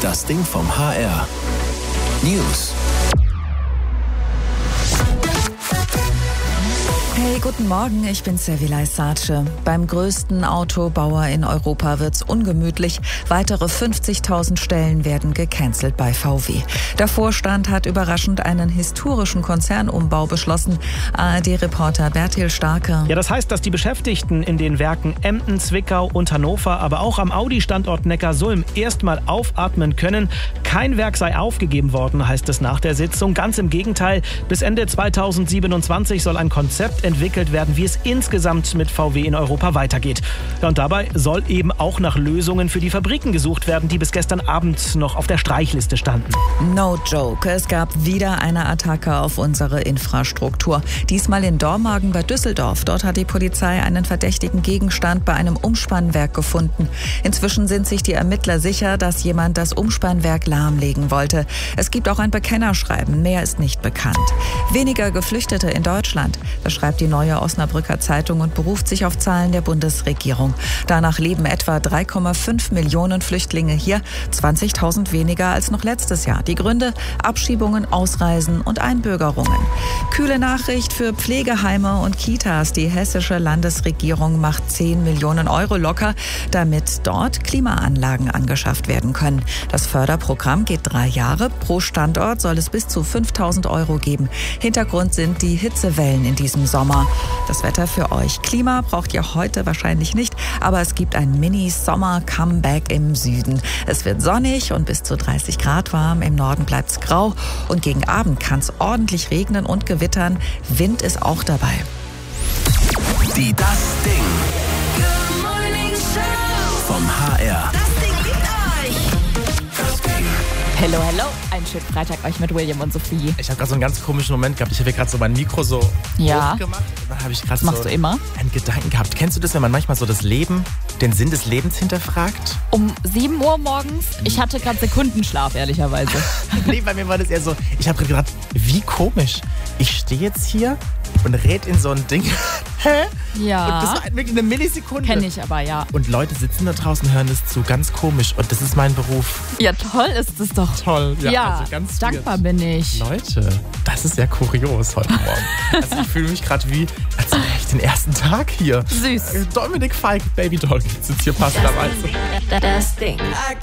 Das Ding vom HR. News. Hey, guten Morgen, ich bin Servilay Sace. Beim größten Autobauer in Europa wird's ungemütlich. Weitere 50.000 Stellen werden gecancelt bei VW. Der Vorstand hat überraschend einen historischen Konzernumbau beschlossen. ARD-Reporter Bertil Starke. Ja, das heißt, dass die Beschäftigten in den Werken Emden, Zwickau und Hannover, aber auch am Audi-Standort Neckarsulm erstmal aufatmen können. Kein Werk sei aufgegeben worden, heißt es nach der Sitzung. Ganz im Gegenteil, bis Ende 2027 soll ein Konzept entwickelt werden, wie es insgesamt mit VW in Europa weitergeht. Ja, und dabei soll eben auch nach Lösungen für die Fabriken gesucht werden, die bis gestern Abend noch auf der Streichliste standen. No joke, es gab wieder eine Attacke auf unsere Infrastruktur. Diesmal in Dormagen bei Düsseldorf. Dort hat die Polizei einen verdächtigen Gegenstand bei einem Umspannwerk gefunden. Inzwischen sind sich die Ermittler sicher, dass jemand das Umspannwerk lahmlegen wollte. Es gibt auch ein Bekennerschreiben, mehr ist nicht bekannt. Weniger Geflüchtete in Deutschland, das schreibt die Neue Osnabrücker Zeitung und beruft sich auf Zahlen der Bundesregierung. Danach leben etwa 3,5 Millionen Flüchtlinge hier, 20.000 weniger als noch letztes Jahr. Die Gründe: Abschiebungen, Ausreisen und Einbürgerungen. Kühle Nachricht für Pflegeheime und Kitas. Die hessische Landesregierung macht 10 Millionen Euro locker, damit dort Klimaanlagen angeschafft werden können. Das Förderprogramm geht 3 Jahre. Pro Standort soll es bis zu 5.000 Euro geben. Hintergrund sind die Hitzewellen in diesem Sommer. Das Wetter für euch. Klima braucht ihr heute wahrscheinlich nicht, aber es gibt ein Mini-Sommer-Comeback im Süden. Es wird sonnig und bis zu 30 Grad warm. Im Norden bleibt es grau und gegen Abend kann es ordentlich regnen und gewittern. Wind ist auch dabei. Die Das Ding vom HR. Das Ding liebt euch. Das Ding. Hello, hello. Einen schönen Freitag euch mit William und Sophie. Ich habe gerade so einen ganz komischen Moment gehabt. Ich habe hier gerade so mein Mikro so hochgemacht. Und dann habe ich gerade so Machst du immer? einen Gedanken gehabt. Kennst du das, wenn man manchmal so das Leben, den Sinn des Lebens hinterfragt? Um 7 Uhr morgens. Ich hatte gerade Sekundenschlaf, ehrlicherweise. Nee, bei mir war das eher so, ich habe gerade gedacht, wie komisch. Ich stehe jetzt hier und red in so ein Ding. Hä? Ja. Und das war halt wirklich eine Millisekunde. Kenn ich aber, ja. Und Leute sitzen da draußen, hören das zu. Ganz komisch. Und das ist mein Beruf. Ja, toll ist es doch. Toll. Ja, also ganz dankbar weird. bin ich. Leute, das ist ja kurios heute Morgen. Also ich fühle mich gerade wie, als wäre ich den ersten Tag hier. Süß. Dominik Feig, Baby Doll, sitzt hier passend dabei. Das Ding. I